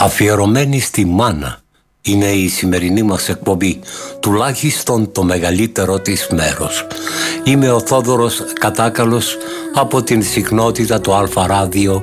Αφιερωμένη στη μάνα είναι η σημερινή μας εκπομπή, τουλάχιστον το μεγαλύτερο της μέρος. Είμαι ο Θόδωρος Κατάκαλος από την συχνότητα του Αλφα Ράδιο